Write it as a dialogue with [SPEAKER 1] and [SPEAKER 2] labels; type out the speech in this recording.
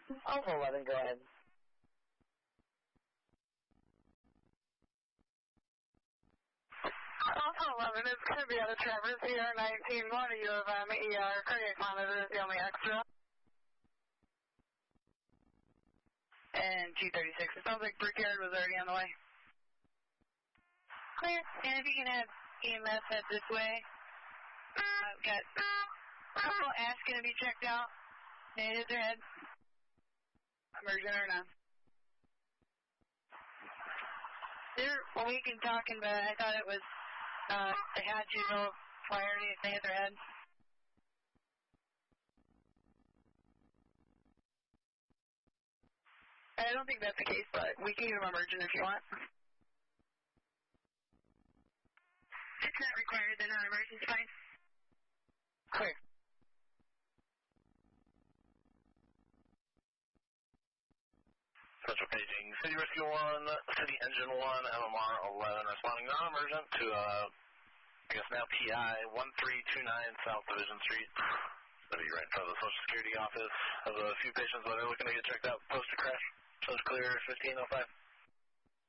[SPEAKER 1] Alpha 11, go ahead.
[SPEAKER 2] Alpha 11, it's going to be out of Traverse here, 19, going to U of M, ER, cardiac monitor is the only extra. And G36, it sounds like Brickyard was already on the way. Clear, and if you can have EMS head this way. I've got a couple ash going to be checked out. They hit their head. Emergent or not. They're weak and talking, but I thought it was, they had to know priority if they hit their head. I don't think that's the case, but we can give them emergent if you want. It's not required, they're not emergent, it's fine. Clear.
[SPEAKER 3] Central paging, City Rescue 1, City Engine 1, MMR 11, responding non-emergent to, I guess now PI 1329 South Division Street. That'll be right in front of the Social Security office. Have a few patients that are looking to get checked out post a crash. So it's clear, 1505.